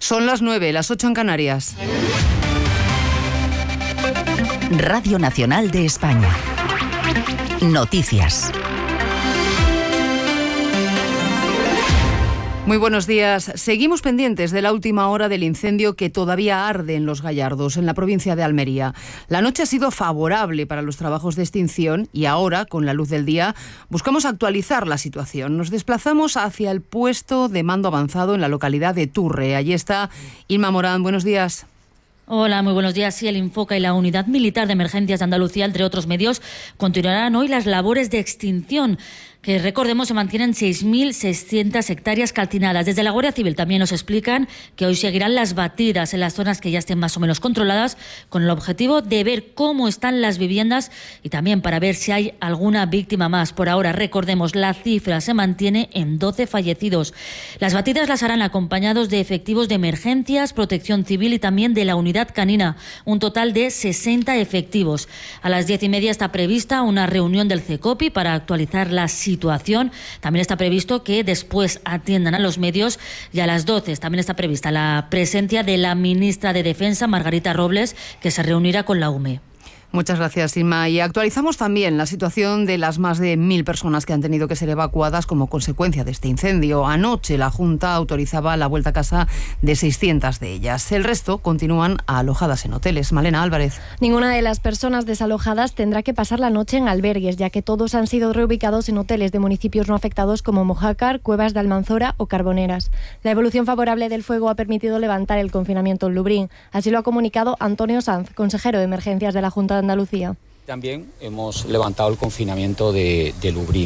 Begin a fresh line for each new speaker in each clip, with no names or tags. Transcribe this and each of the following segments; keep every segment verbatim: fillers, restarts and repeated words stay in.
Son las nueve, las ocho en Canarias.
Radio Nacional de España. Noticias.
Muy buenos días. Seguimos pendientes de la última hora del incendio que todavía arde en Los Gallardos, en la provincia de Almería. La noche ha sido favorable para los trabajos de extinción y ahora, con la luz del día, buscamos actualizar la situación. Nos desplazamos hacia el puesto de mando avanzado en la localidad de Turre. Allí está Inma Morán. Buenos días.
Hola, muy buenos días. Sí, el Infoca y la Unidad Militar de Emergencias de Andalucía, entre otros medios, continuarán hoy las labores de extinción, que recordemos se mantienen seis mil seiscientas hectáreas calcinadas. Desde la Guardia Civil también nos explican que hoy seguirán las batidas en las zonas que ya estén más o menos controladas, con el objetivo de ver cómo están las viviendas y también para ver si hay alguna víctima más. Por ahora, recordemos, la cifra se mantiene en doce fallecidos. Las batidas las harán acompañados de efectivos de emergencias, protección civil y también de la unidad canina, un total de sesenta efectivos. A las diez y media está prevista una reunión del CECOPI para actualizar la situación. situación. También está previsto que después atiendan a los medios y a las doce también está prevista la presencia de la ministra de Defensa, Margarita Robles, que se reunirá con la U M E.
Muchas gracias, Inma. Y actualizamos también la situación de las más de mil personas que han tenido que ser evacuadas como consecuencia de este incendio. Anoche la Junta autorizaba la vuelta a casa de seiscientas de ellas. El resto continúan alojadas en hoteles. Malena Álvarez.
Ninguna de las personas desalojadas tendrá que pasar la noche en albergues, ya que todos han sido reubicados en hoteles de municipios no afectados como Mojácar, Cuevas de Almanzora o Carboneras. La evolución favorable del fuego ha permitido levantar el confinamiento en Lubrién. Así lo ha comunicado Antonio Sanz, consejero de Emergencias de la Junta de Andalucía.
También hemos levantado el confinamiento de, de Lubrién.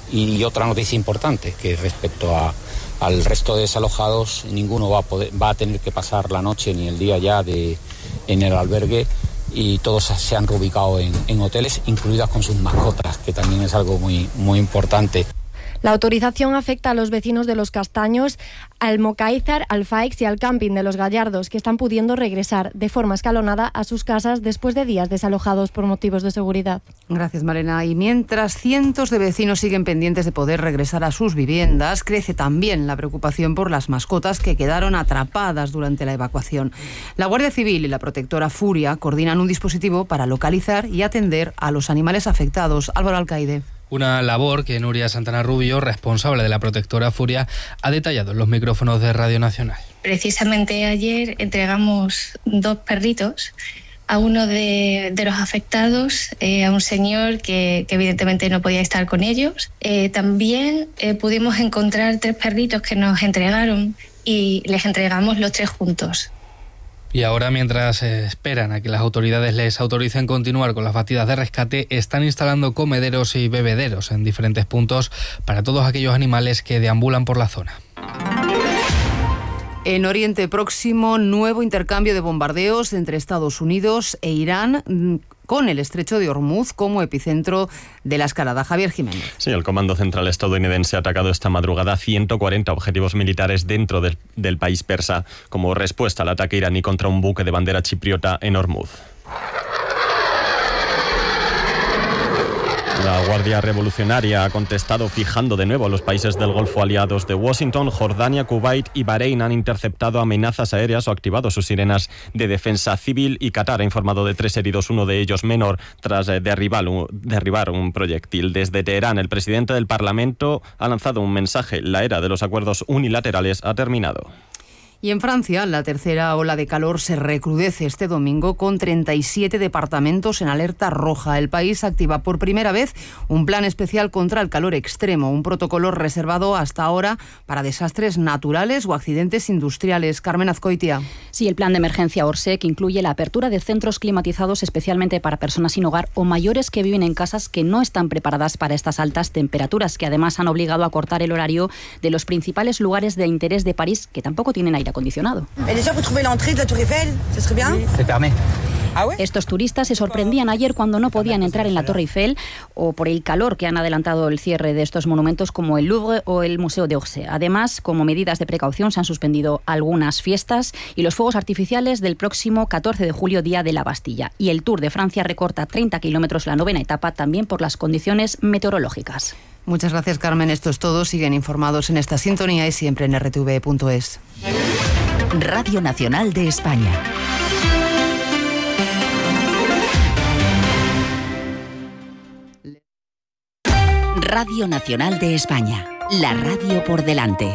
Y otra noticia importante, que respecto a, al resto de desalojados, ninguno va a, poder, va a tener que pasar la noche ni el día ya de, en el albergue, y todos se han reubicado en, en hoteles, incluidas con sus mascotas, que también es algo muy, muy importante.
La autorización afecta a los vecinos de Los Castaños, al Mocáizar, al Faix y al camping de Los Gallardos, que están pudiendo regresar de forma escalonada a sus casas después de días desalojados por motivos de seguridad.
Gracias, Malena. Y mientras cientos de vecinos siguen pendientes de poder regresar a sus viviendas, crece también la preocupación por las mascotas que quedaron atrapadas durante la evacuación. La Guardia Civil y la protectora Furia coordinan un dispositivo para localizar y atender a los animales afectados. Álvaro Alcaide.
Una labor que Nuria Santana Rubio, responsable de la protectora Furia, ha detallado en los micrófonos de Radio Nacional.
Precisamente ayer entregamos dos perritos a uno de, de los afectados, eh, a un señor que, que evidentemente no podía estar con ellos. Eh, también eh, pudimos encontrar tres perritos que nos entregaron y les entregamos los tres juntos.
Y ahora, mientras eh, esperan a que las autoridades les autoricen continuar con las batidas de rescate, están instalando comederos y bebederos en diferentes puntos para todos aquellos animales que deambulan por la zona.
En Oriente Próximo, nuevo intercambio de bombardeos entre Estados Unidos e Irán, con el estrecho de Hormuz como epicentro de la escalada. Javier Jiménez.
Sí, el Comando Central estadounidense ha atacado esta madrugada ciento cuarenta objetivos militares dentro del, del país persa como respuesta al ataque iraní contra un buque de bandera chipriota en Hormuz. La Guardia Revolucionaria ha contestado fijando de nuevo a los países del Golfo aliados de Washington. Jordania, Kuwait y Bahrein han interceptado amenazas aéreas o activado sus sirenas de defensa civil, y Qatar ha informado de tres heridos, uno de ellos menor, tras derribar un, derribar un proyectil. Desde Teherán, el presidente del Parlamento ha lanzado un mensaje: la era de los acuerdos unilaterales ha terminado.
Y en Francia, la tercera ola de calor se recrudece este domingo con treinta y siete departamentos en alerta roja. El país activa por primera vez un plan especial contra el calor extremo, un protocolo reservado hasta ahora para desastres naturales o accidentes industriales. Carmen Azcoitia.
Sí, el plan de emergencia Orsec incluye la apertura de centros climatizados especialmente para personas sin hogar o mayores que viven en casas que no están preparadas para estas altas temperaturas, que además han obligado a cortar el horario de los principales lugares de interés de París, que tampoco tienen aire acondicionado. Estos turistas se sorprendían ayer cuando no podían entrar en la Torre Eiffel o por el calor que han adelantado el cierre de estos monumentos como el Louvre o el Museo d'Orsay. Además, como medidas de precaución, se han suspendido algunas fiestas y los fuegos artificiales del próximo catorce de julio, Día de la Bastilla. Y el Tour de Francia recorta treinta kilómetros la novena etapa, también por las condiciones meteorológicas.
Muchas gracias, Carmen. Esto es todo. Siguen informados en esta sintonía y siempre en r t v punto es.
Radio Nacional de España. Radio Nacional de España. La radio por delante.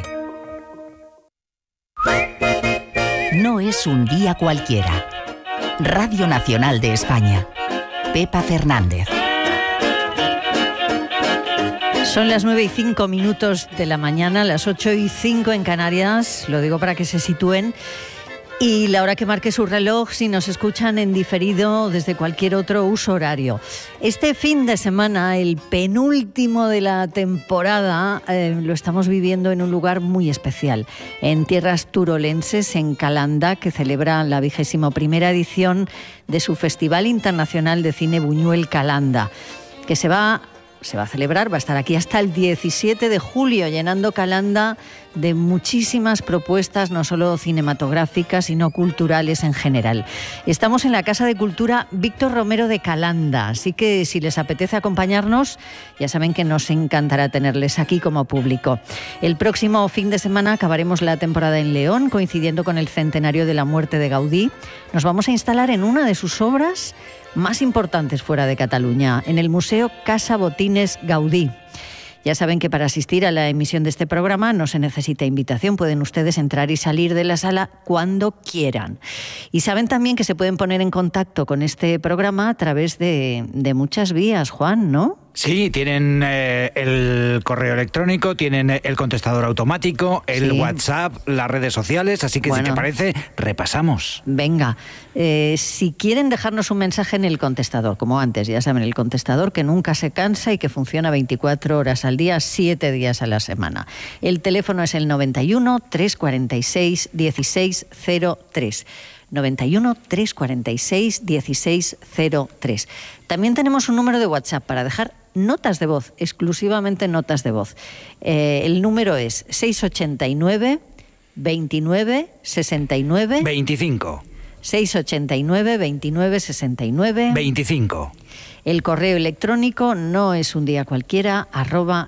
No es un día cualquiera. Radio Nacional de España. Pepa Fernández.
Son las nueve y cinco minutos de la mañana, las ocho y cinco en Canarias, lo digo para que se sitúen, y la hora que marque su reloj si nos escuchan en diferido desde cualquier otro uso horario. Este fin de semana, el penúltimo de la temporada, eh, lo estamos viviendo en un lugar muy especial, en tierras turolenses, en Calanda, que celebra la vigésimo primera edición de su Festival Internacional de Cine Buñuel Calanda, que se va Se va a celebrar, va a estar aquí hasta el diecisiete de julio, llenando Calanda de muchísimas propuestas, no solo cinematográficas, sino culturales en general. Estamos en la Casa de Cultura Víctor Romero de Calanda, así que si les apetece acompañarnos, ya saben que nos encantará tenerles aquí como público. El próximo fin de semana acabaremos la temporada en León, coincidiendo con el centenario de la muerte de Gaudí. Nos vamos a instalar en una de sus obras más importantes fuera de Cataluña, en el Museo Casa Botines Gaudí. Ya saben que para asistir a la emisión de este programa no se necesita invitación, pueden ustedes entrar y salir de la sala cuando quieran. Y saben también que se pueden poner en contacto con este programa a través de, de muchas vías, Juan, ¿no?
Sí, tienen eh, el correo electrónico, tienen el contestador automático, el sí. WhatsApp, las redes sociales, así que bueno, si te parece, repasamos.
Venga, eh, si quieren dejarnos un mensaje en el contestador, como antes, ya saben, el contestador que nunca se cansa y que funciona veinticuatro horas al día, siete días a la semana. El teléfono es el noventa y uno, trescientos cuarenta y seis, dieciséis cero tres. noventa y uno, trescientos cuarenta y seis, dieciséis cero tres. También tenemos un número de WhatsApp para dejar notas de voz, exclusivamente notas de voz. Eh, el número es seiscientos ochenta y nueve, veintinueve, sesenta y nueve...
veinticinco.
seiscientos ochenta y nueve, veintinueve, sesenta y nueve...
veinticinco.
El correo electrónico no es un día cualquiera, arroba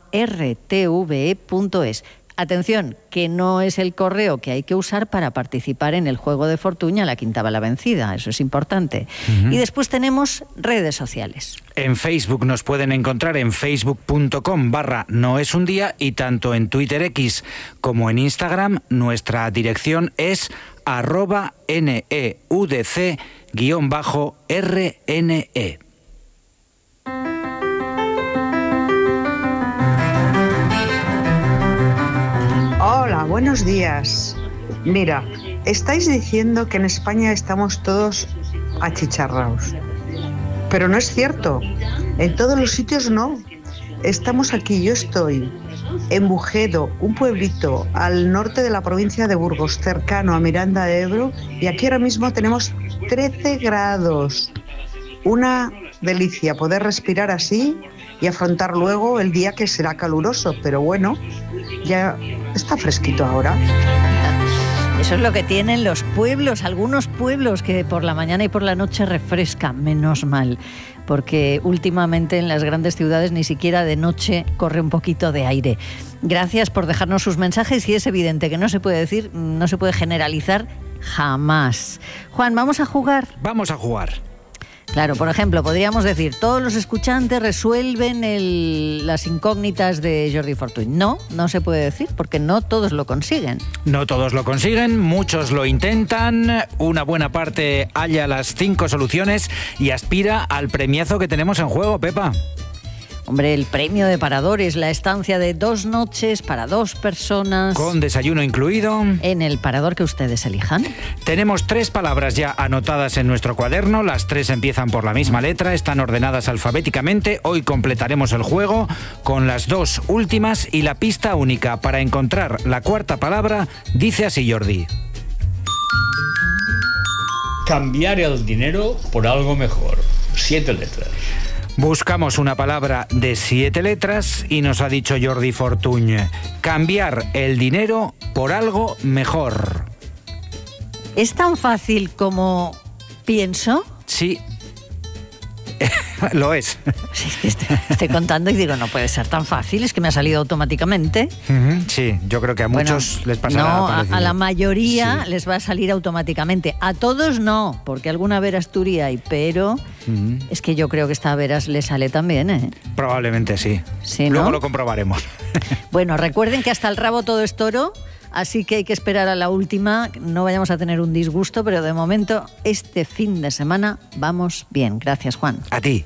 rtve punto es. Atención, que no es el correo que hay que usar para participar en el juego de fortuna La Quinta Bala Vencida, eso es importante. Uh-huh. Y después tenemos redes sociales.
En Facebook nos pueden encontrar en facebook punto com barra no es un día y tanto en Twitter X como en Instagram nuestra dirección es arroba neudc guión bajo rne.
Hola, buenos días. Mira, estáis diciendo que en España estamos todos achicharrados, pero no es cierto. En todos los sitios no. Estamos aquí, yo estoy en Bujedo, un pueblito al norte de la provincia de Burgos, cercano a Miranda de Ebro, y aquí ahora mismo tenemos trece grados. Una delicia poder respirar así y afrontar luego el día que será caluroso, pero bueno, ya está fresquito ahora.
Eso es lo que tienen los pueblos, algunos pueblos que por la mañana y por la noche refrescan, menos mal, porque últimamente en las grandes ciudades ni siquiera de noche corre un poquito de aire. Gracias por dejarnos sus mensajes y es evidente que no se puede decir, no se puede generalizar jamás. Juan, ¿vamos a jugar?
Vamos a jugar.
Claro, por ejemplo, podríamos decir, todos los escuchantes resuelven el, las incógnitas de Jordi Fortuny. No, no se puede decir, porque no todos lo consiguen.
No todos lo consiguen, muchos lo intentan, una buena parte halla las cinco soluciones y aspira al premiazo que tenemos en juego, Pepa.
Hombre, el premio de Paradores, la estancia de dos noches para dos personas.
Con desayuno incluido.
En el parador que ustedes elijan.
Tenemos tres palabras ya anotadas en nuestro cuaderno. Las tres empiezan por la misma letra, están ordenadas alfabéticamente. Hoy completaremos el juego con las dos últimas y la pista única para encontrar la cuarta palabra dice así, Jordi.
Cambiar el dinero por algo mejor. Siete letras.
Buscamos una palabra de siete letras y nos ha dicho Jordi Fortuny, cambiar el dinero por algo mejor.
¿Es tan fácil como pienso?
Sí. Lo es.
Sí, es que estoy, estoy contando y digo, no puede ser tan fácil, es que me ha salido automáticamente.
Uh-huh. Sí, yo creo que a muchos bueno, les pasará.
No, a, a la mayoría sí. les va a salir automáticamente. A todos no, porque alguna veras turi hay, pero uh-huh. es que yo creo que esta veras le sale también, ¿eh?
Probablemente sí.
sí
Luego
¿no?
lo comprobaremos.
Bueno, recuerden que hasta el rabo todo es toro. Así que hay que esperar a la última, no vayamos a tener un disgusto, pero de momento este fin de semana vamos bien. Gracias, Juan.
A ti.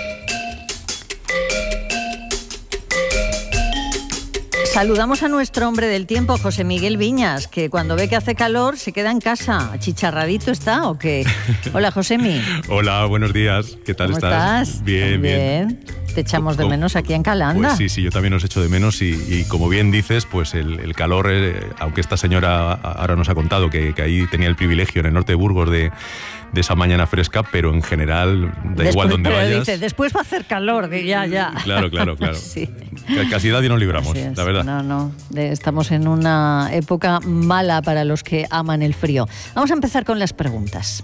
Saludamos a nuestro hombre del tiempo, José Miguel Viñas, que cuando ve que hace calor se queda en casa. ¿Achicharradito está o qué? Hola, Josemi.
Hola, buenos días. ¿Qué tal
¿Cómo
estás?
estás?
Bien, bien,
bien. Te echamos de menos aquí en Calanda.
Pues sí, sí, yo también os echo de menos y, y como bien dices, pues el, el calor, eh, aunque esta señora ahora nos ha contado que, que ahí tenía el privilegio en el norte de Burgos de, de esa mañana fresca, pero en general da después, igual donde
pero
vayas.
Dice, después va a hacer calor, que ya, ya.
Claro, claro, claro.
Sí.
Casi nadie nos libramos, la verdad.
No, no, estamos en una época mala para los que aman el frío. Vamos a empezar con las preguntas.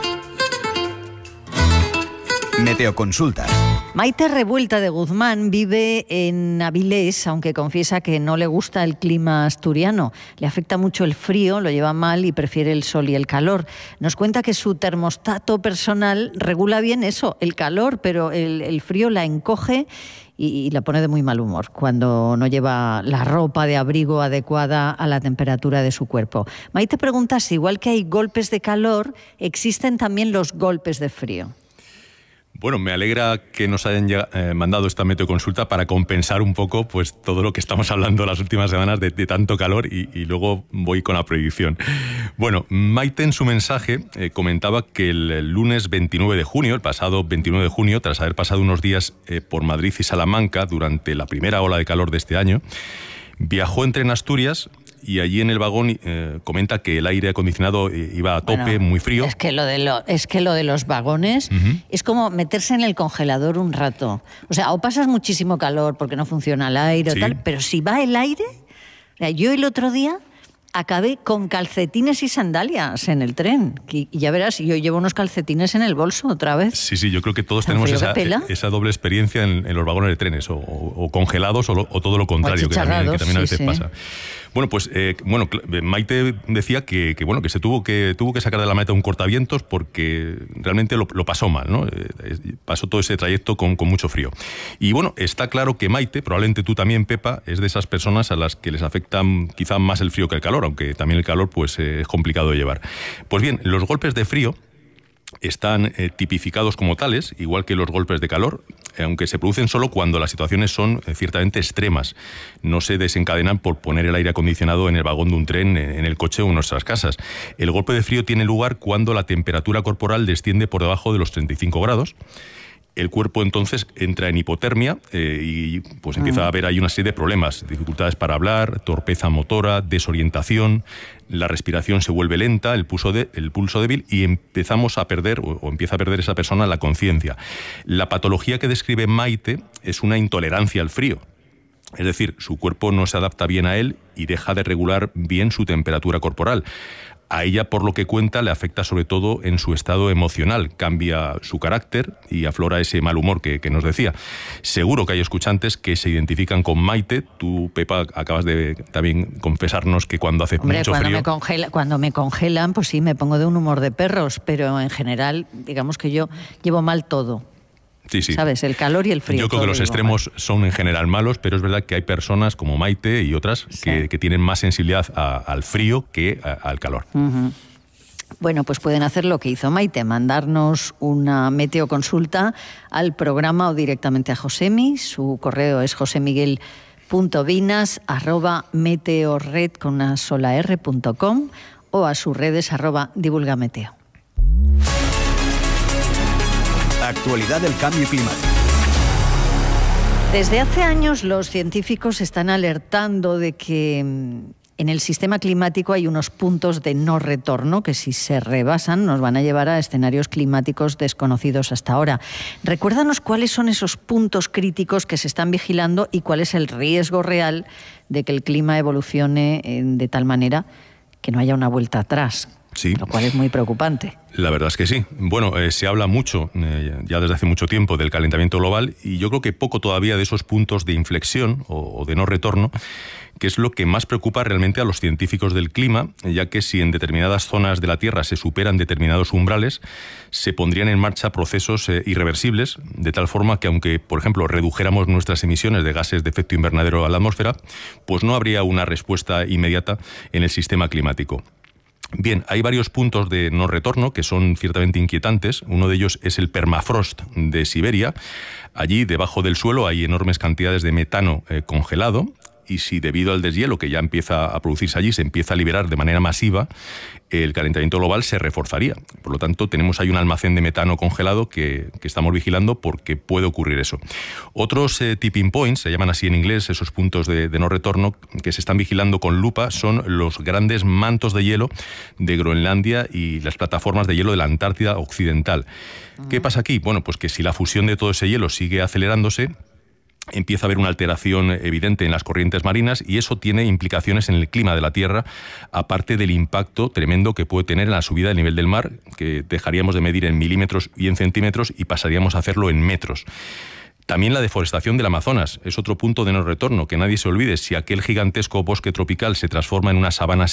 Meteoconsultas.
Maite Revuelta de Guzmán vive en Avilés, aunque confiesa que no le gusta el clima asturiano. Le afecta mucho el frío, lo lleva mal y prefiere el sol y el calor. Nos cuenta que su termostato personal regula bien eso, el calor, pero el, el frío la encoge y, y la pone de muy mal humor cuando no lleva la ropa de abrigo adecuada a la temperatura de su cuerpo. Maite pregunta si, igual que hay golpes de calor, existen también los golpes de frío.
Bueno, me alegra que nos hayan ya, eh, mandado esta meteoconsulta para compensar un poco pues todo lo que estamos hablando las últimas semanas de, de tanto calor y, y luego voy con la predicción. Bueno, Maite en su mensaje eh, comentaba que el, el lunes veintinueve de junio, el pasado veintinueve de junio, tras haber pasado unos días eh, por Madrid y Salamanca durante la primera ola de calor de este año, viajó en tren a Asturias y allí en el vagón eh, comenta que el aire acondicionado eh, iba a tope,
bueno,
muy frío.
Es que lo de, lo, es que lo de los vagones uh-huh. es como meterse en el congelador un rato. O sea, o pasas muchísimo calor porque no funciona el aire o
sí.
tal, pero si va el aire... Yo el otro día acabé con calcetines y sandalias en el tren. Y ya verás, yo llevo unos calcetines en el bolso otra vez.
Sí, sí, yo creo que todos tenemos esa, esa doble experiencia en, en los vagones de trenes, o, o, o congelados o, lo, o todo lo contrario, que también, que también a veces sí, sí. pasa. Bueno, pues eh, bueno, Maite decía que, que bueno que se tuvo que tuvo que sacar de la maleta un cortavientos porque realmente lo, lo pasó mal, ¿no? Eh, pasó todo ese trayecto con, con mucho frío. Y bueno, está claro que Maite, probablemente tú también, Pepa, es de esas personas a las que les afecta quizá más el frío que el calor, aunque también el calor pues eh, es complicado de llevar. Pues bien, los golpes de frío están eh, tipificados como tales, igual que los golpes de calor, eh, aunque se producen solo cuando las situaciones son eh, ciertamente extremas. No se desencadenan por poner el aire acondicionado en el vagón de un tren, en el coche o en nuestras casas. El golpe de frío tiene lugar cuando la temperatura corporal desciende por debajo de los treinta y cinco grados. El cuerpo entonces entra en hipotermia eh, y pues empieza a haber ahí una serie de problemas, dificultades para hablar, torpeza motora, desorientación, la respiración se vuelve lenta, el pulso, de, el pulso débil y empezamos a perder o, o empieza a perder esa persona la conciencia. La patología que describe Maite es una intolerancia al frío. Es decir, su cuerpo no se adapta bien a él y deja de regular bien su temperatura corporal. A ella, por lo que cuenta, le afecta sobre todo en su estado emocional. Cambia su carácter y aflora ese mal humor que, que nos decía. Seguro que hay escuchantes que se identifican con Maite. Tú, Pepa, acabas de también confesarnos que cuando hace
Hombre,
mucho
cuando
frío...
Me congela, cuando me congelan, pues sí, me pongo de un humor de perros, pero en general, digamos que yo llevo mal todo.
Sí, sí.
¿Sabes? El calor y el frío.
Yo creo que los extremos mal. son en general malos, pero es verdad que hay personas como Maite y otras sí. que, que tienen más sensibilidad a, al frío que a, al calor.
Uh-huh. Bueno, pues pueden hacer lo que hizo Maite, mandarnos una meteoconsulta al programa o directamente a Josemi. Su correo es josemiguel.vinas arroba meteorred con una sola r punto com o a sus redes arroba divulgameteo.
Actualidad del cambio climático.
Desde hace años los científicos están alertando de que en el sistema climático hay unos puntos de no retorno que si se rebasan nos van a llevar a escenarios climáticos desconocidos hasta ahora. Recuérdanos cuáles son esos puntos críticos que se están vigilando y cuál es el riesgo real de que el clima evolucione de tal manera que no haya una vuelta atrás.
Sí.
Lo cual es muy preocupante.
La verdad es que sí. Bueno, eh, se habla mucho, eh, ya desde hace mucho tiempo, del calentamiento global, y yo creo que poco todavía de esos puntos de inflexión o, o de no retorno, que es lo que más preocupa realmente a los científicos del clima, ya que si en determinadas zonas de la Tierra se superan determinados umbrales, se pondrían en marcha procesos eh, irreversibles, de tal forma que aunque, por ejemplo, redujéramos nuestras emisiones de gases de efecto invernadero a la atmósfera, pues no habría una respuesta inmediata en el sistema climático. Bien, hay varios puntos de no retorno que son ciertamente inquietantes. Uno de ellos es el permafrost de Siberia. Allí, debajo del suelo, hay enormes cantidades de metano eh, congelado. Y si debido al deshielo que ya empieza a producirse allí se empieza a liberar de manera masiva, el calentamiento global se reforzaría. Por lo tanto, tenemos ahí un almacén de metano congelado que, que estamos vigilando porque puede ocurrir eso. Otros eh, tipping points, se llaman así en inglés, esos puntos de, de no retorno que se están vigilando con lupa, son los grandes mantos de hielo de Groenlandia y las plataformas de hielo de la Antártida Occidental. ¿Qué pasa aquí? Bueno, pues que si la fusión de todo ese hielo sigue acelerándose, empieza a haber una alteración evidente en las corrientes marinas y eso tiene implicaciones en el clima de la Tierra, aparte del impacto tremendo que puede tener en la subida del nivel del mar, que dejaríamos de medir en milímetros y en centímetros y pasaríamos a hacerlo en metros. También la deforestación del Amazonas es otro punto de no retorno, que nadie se olvide. Si aquel gigantesco bosque tropical se transforma en una sabana